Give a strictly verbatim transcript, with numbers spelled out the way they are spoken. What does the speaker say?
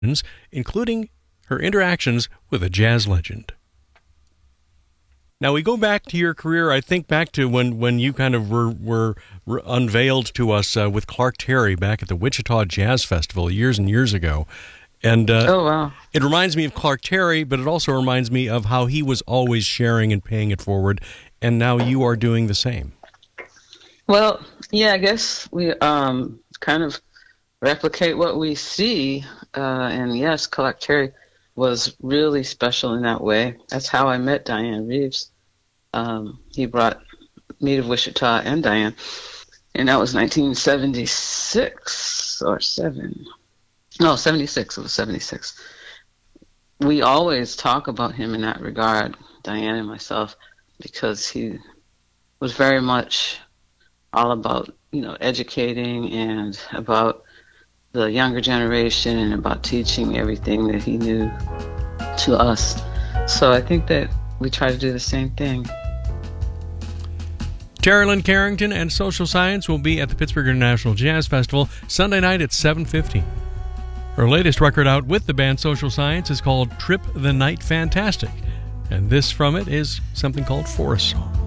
including her interactions with a jazz legend. Now we go back to your career, I think back to when, when you kind of were, were, were unveiled to us uh, with Clark Terry back at the Wichita Jazz Festival years and years ago. And uh, oh, wow. It reminds me of Clark Terry, but it also reminds me of how he was always sharing and paying it forward, and now you are doing the same. Well, yeah, I guess we um, kind of replicate what we see, uh, and yes, Clark Terry was really special in that way. That's how I met Dianne Reeves. Um, he brought me to Wichita and Dianne, and that was nineteen seventy-six or seven. No, seventy-six. It was seventy-six. We always talk about him in that regard, Dianne and myself, because he was very much all about, you know, educating and about the younger generation and about teaching everything that he knew to us. So I think that we try to do the same thing. Terri Lyne Carrington and Social Science will be at the Pittsburgh International Jazz Festival Sunday night at seven fifty. Her latest record out with the band Social Science is called Trip the Night Fantastic, and this from it is something called Forest Song.